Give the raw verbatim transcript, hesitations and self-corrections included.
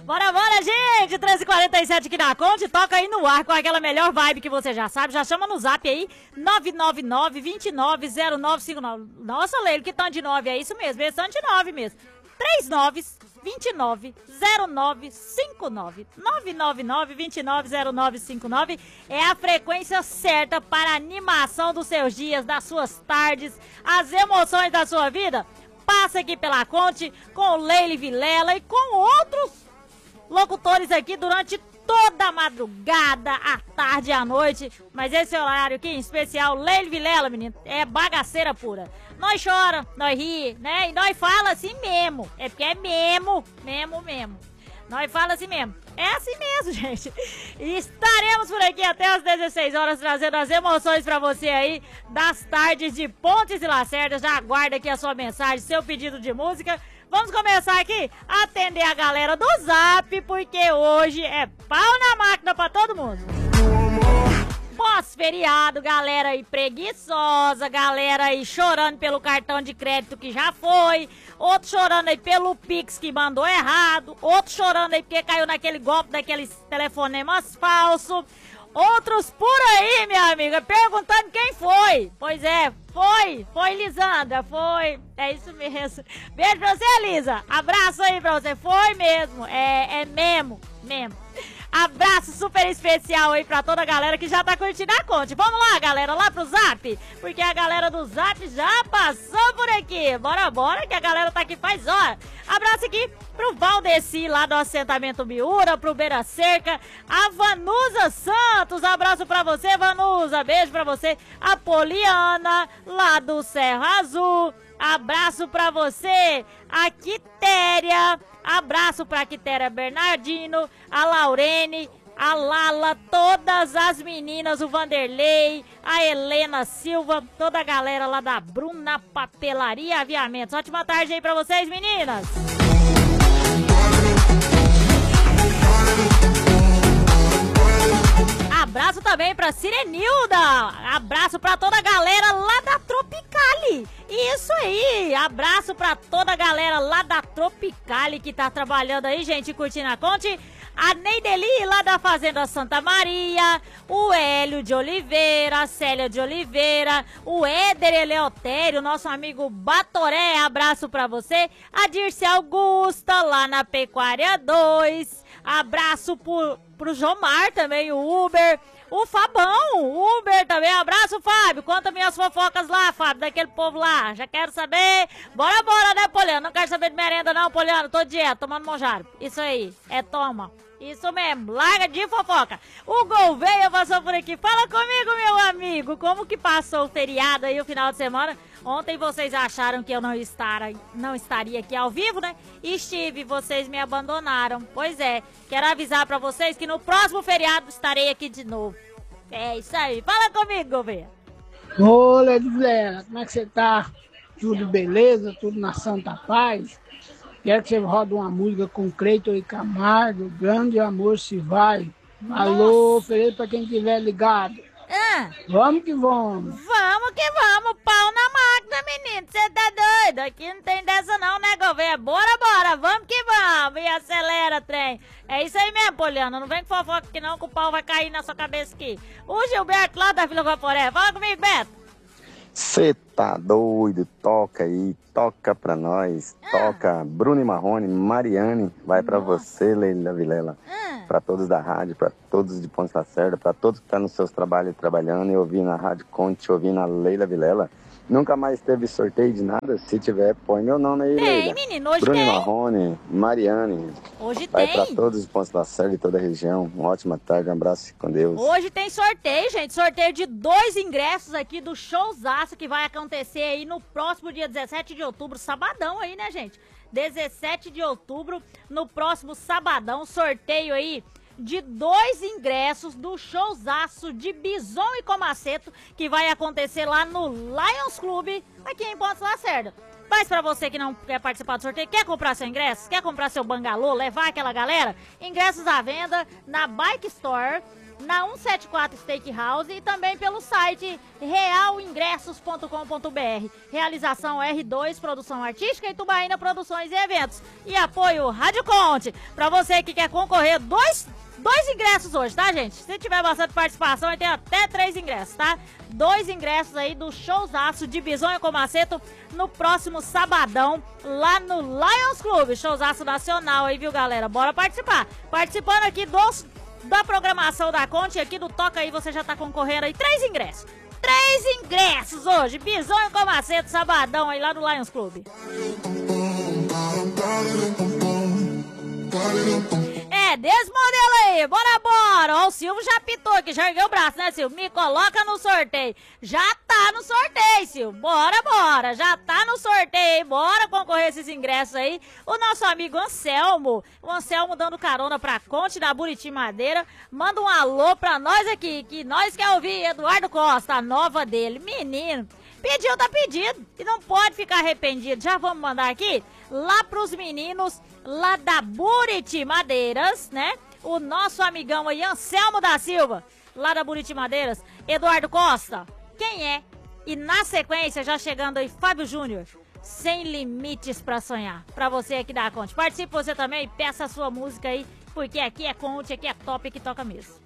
Bora, bora, gente! treze e quarenta e sete aqui na Conte, toca aí no ar com aquela melhor vibe que você já sabe. Já chama no zap aí, nove nove nove, dois nove zero nove cinco nove. Nossa, Leilo, que tanto de nove, é isso mesmo, é tanto de nove mesmo. três nove dois nove zero nove cinco nove. nove nove nove, dois nove zero nove cinco nove é a frequência certa para a animação dos seus dias, das suas tardes, as emoções da sua vida. Passa aqui pela Conte com o Leile Vilela e com outros locutores aqui durante toda a madrugada, à tarde e à noite. Mas esse horário aqui, em especial, Leile Vilela, menino, é bagaceira pura. Nós chora, nós ri, né? E nós fala assim mesmo. É porque é mesmo, mesmo, mesmo. Nós fala assim mesmo. É assim mesmo, gente. E estaremos por aqui até as dezesseis horas trazendo as emoções pra você aí das tardes de Pontes e Lacerda. Já aguarda aqui a sua mensagem, seu pedido de música. Vamos começar aqui a atender a galera do Zap, porque hoje é pau na máquina pra todo mundo. Pós-feriado, galera aí preguiçosa, galera aí chorando pelo cartão de crédito que já foi, outro chorando aí pelo Pix que mandou errado, outro chorando aí porque caiu naquele golpe daqueles telefonemas falsos, outros por aí, minha amiga, perguntando quem foi. Pois é, foi, foi Lisandra, foi, é isso mesmo. Beijo pra você, Lisa, abraço aí pra você, foi mesmo, é, é mesmo, mesmo. Abraço super especial aí pra toda a galera que já tá curtindo a Conte. Vamos lá, galera, lá pro Zap, porque a galera do Zap já passou por aqui. Bora, bora, que a galera tá aqui faz hora. Abraço aqui pro Valdeci, lá do assentamento Miura, pro Beira Cerca, a Vanusa Santos, abraço pra você, Vanusa, beijo pra você. A Poliana, lá do Serra Azul, abraço pra você. A Quitéria, abraço pra Quitéria Bernardino, a Laurene, a Lala, todas as meninas, o Vanderlei, a Helena Silva, toda a galera lá da Bruna Papelaria Aviamentos. Ótima tarde aí pra vocês, meninas! Abraço também pra Sirenilda, abraço pra toda a galera lá da Tropicali. Isso aí, abraço pra toda a galera lá da Tropicali que tá trabalhando aí, gente, curtindo a Conte. A Neideli lá da Fazenda Santa Maria, o Hélio de Oliveira, a Célia de Oliveira, o Éder Eleotério, nosso amigo Batoré, abraço pra você. A Dirce Augusta lá na Pecuária dois, abraço pro, pro Jomar também, o Uber. O Fabão, o Uber também, abraço, Fábio, conta minhas fofocas lá, Fábio, daquele povo lá, já quero saber, bora, bora, né, Poliano, não quero saber de merenda não, Poliano, tô dieta, tomando monjaro, isso aí, é toma, isso mesmo, larga de fofoca. O Gouveia passou por aqui, fala comigo, meu amigo, como que passou o feriado aí, o final de semana? Ontem vocês acharam que eu não, estar, não estaria aqui ao vivo, né? Estive, vocês me abandonaram. Pois é, quero avisar pra vocês que no próximo feriado estarei aqui de novo. É isso aí, fala comigo, Gouveia. Ô, Ledilera, como é que você tá? Tudo beleza? Tudo na santa paz? Quero que você rode uma música com Cleiton e Camargo, Grande Amor Se Vai. Alô, feliz pra quem estiver ligado. Ah, vamos que vamos. Vamos que vamos, pau na máquina, menino, você tá doido? Aqui não tem dessa não, né, Gouveia? Bora, bora, vamos que vamos, e acelera, trem. É isso aí mesmo, Poliana, não vem com fofoca aqui não, que o pau vai cair na sua cabeça aqui. O Gilberto lá da Vila Vaporé, fala comigo, Beto. Cê tá doido, toca aí, toca pra nós, ah. toca Bruno e Marrone, Mariane, vai Nossa. Pra você, Leila Vilela, ah. pra todos da rádio, pra todos de Ponte Lacerda, pra todos que estão tá nos seus trabalhos trabalhando e ouvindo a Rádio Conte, ouvindo a Leila Vilela. Nunca mais teve sorteio de nada? Se tiver, põe meu nome aí, tem, Leila. Menino, hoje Bruno tem. Marrone, Mariane. Hoje vai tem. Vai pra todos de Ponte Lacerda e toda a região. Uma ótima tarde, um abraço com Deus. Hoje tem sorteio, gente. Sorteio de dois ingressos aqui do showzaço que vai acontecer aí no próximo dia dezessete de outubro. Sabadão aí, né, gente? dezessete de outubro, no próximo sabadão. Sorteio aí de dois ingressos do showzaço de Bison e Comaceto, que vai acontecer lá no Lions Club, aqui em Pontes Lacerda. Mas pra você que não quer participar do sorteio, quer comprar seu ingresso, quer comprar seu bangalô, levar aquela galera, ingressos à venda na Bike Store, na cento e setenta e quatro Steakhouse e também pelo site real ingressos ponto com ponto br. Realização R dois, produção artística, e Tubaína Produções e Eventos. E apoio Rádio Conte. Pra você que quer concorrer, dois, dois ingressos hoje, tá, gente? Se tiver bastante participação, vai ter até três ingressos, tá? Dois ingressos aí do showzaço de Bisonho com Maceto no próximo sabadão, lá no Lions Club. Showzaço nacional aí, viu, galera? Bora participar. Participando aqui dos... da programação da Conte, aqui do Toca Aí, você já tá concorrendo aí, três ingressos. Três ingressos hoje, Bisonho com Maceto, sabadão aí lá no Lions Club. É, desse modelo aí, bora, bora. Ó, o Silvio já pitou aqui, já ergueu o braço, né, Silvio? Me coloca no sorteio. Já tá no sorteio, Silvio. Bora, bora. Já tá no sorteio, bora concorrer esses ingressos aí. O nosso amigo Anselmo, o Anselmo dando carona pra Conte da Buriti Madeira. Manda um alô pra nós aqui, que nós quer ouvir Eduardo Costa, a nova dele. Menino, pediu, tá pedido. E não pode ficar arrependido. Já vamos mandar aqui lá pros meninos lá da Buriti Madeiras, né? O nosso amigão aí, Anselmo da Silva, lá da Buriti Madeiras. Eduardo Costa, quem é? E na sequência, já chegando aí, Fábio Júnior, Sem Limites pra Sonhar. Pra você aqui da Conte. Participe você também e peça a sua música aí, porque aqui é Conte, aqui é top, que toca mesmo.